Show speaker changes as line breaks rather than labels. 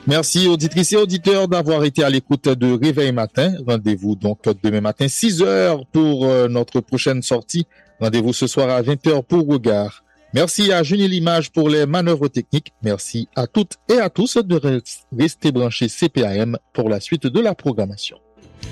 Merci auditrices et auditeurs d'avoir été à l'écoute de Réveil Matin. Rendez-vous donc demain matin 6h pour notre prochaine sortie. Rendez-vous ce soir à 20h pour Regard. Merci à Junie Limage pour les manœuvres techniques. Merci à toutes et à tous de rester branchés CPAM pour la suite de la programmation.